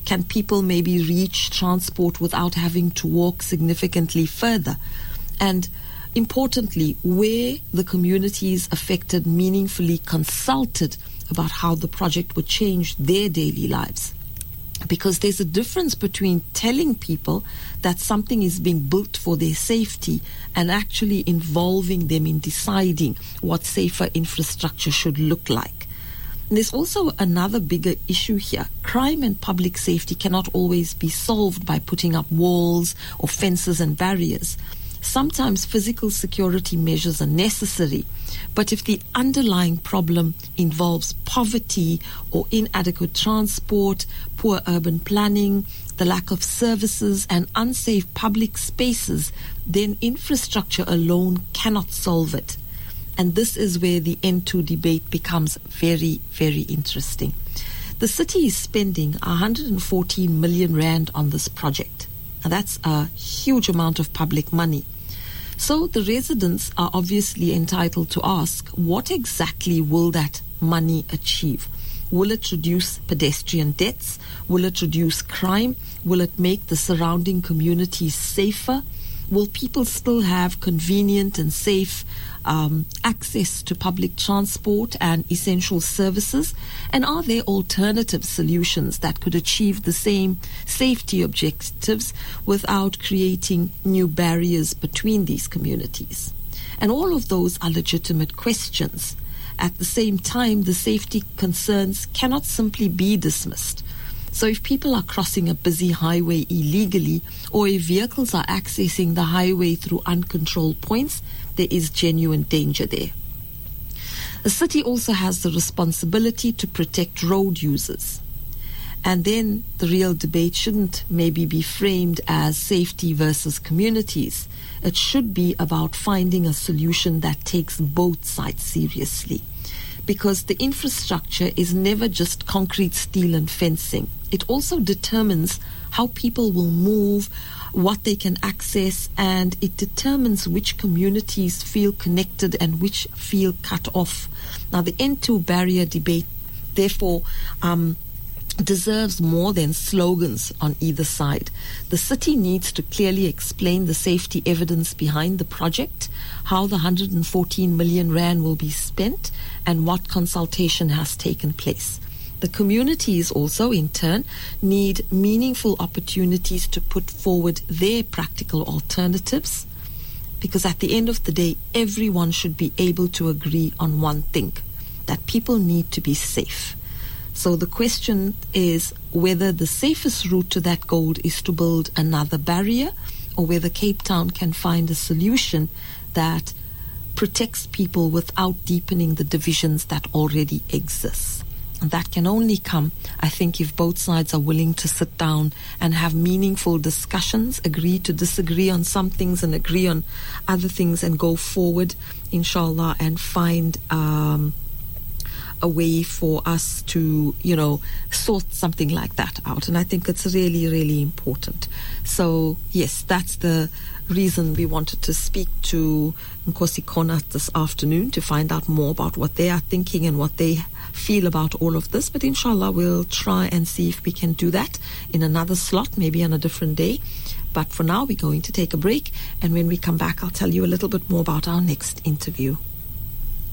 Can people maybe reach transport without having to walk significantly further? And importantly, where the communities affected meaningfully consulted about how the project would change their daily lives. Because there's a difference between telling people that something is being built for their safety and actually involving them in deciding what safer infrastructure should look like. And there's also another bigger issue here. Crime and public safety cannot always be solved by putting up walls or fences and barriers. Sometimes physical security measures are necessary, but if the underlying problem involves poverty or inadequate transport, poor urban planning, the lack of services and unsafe public spaces, then infrastructure alone cannot solve it. And this is where the N2 debate becomes very, very interesting. The city is spending 114 million rand on this project. Now that's a huge amount of public money. So the residents are obviously entitled to ask, what exactly will that money achieve? Will it reduce pedestrian deaths? Will it reduce crime? Will it make the surrounding communities safer? Will people still have convenient and safe access to public transport and essential services? And are there alternative solutions that could achieve the same safety objectives without creating new barriers between these communities? And all of those are legitimate questions. At the same time, the safety concerns cannot simply be dismissed. So if people are crossing a busy highway illegally, or if vehicles are accessing the highway through uncontrolled points, there is genuine danger there. The city also has the responsibility to protect road users. And then the real debate shouldn't maybe be framed as safety versus communities. It should be about finding a solution that takes both sides seriously. Because the infrastructure is never just concrete, steel and fencing. It also determines how people will move, what they can access, and it determines which communities feel connected and which feel cut off. Now, the N2 barrier debate, therefore, deserves more than slogans on either side. The city needs to clearly explain the safety evidence behind the project, how the 114 million rand will be spent, and what consultation has taken place. The communities also, in turn, need meaningful opportunities to put forward their practical alternatives, because at the end of the day, everyone should be able to agree on one thing, that people need to be safe. So the question is whether the safest route to that goal is to build another barrier, or whether Cape Town can find a solution that protects people without deepening the divisions that already exist. And that can only come, I think, if both sides are willing to sit down and have meaningful discussions, agree to disagree on some things and agree on other things, and go forward, inshallah, and find a way for us to, sort something like that out. And I think it's really, really important. So, yes, that's the reason we wanted to speak to Nkosi Konat this afternoon, to find out more about what they are thinking and what they feel about all of this. But inshallah, we'll try and see if we can do that in another slot, maybe on a different day. But for now, we're going to take a break. And when we come back, I'll tell you a little bit more about our next interview.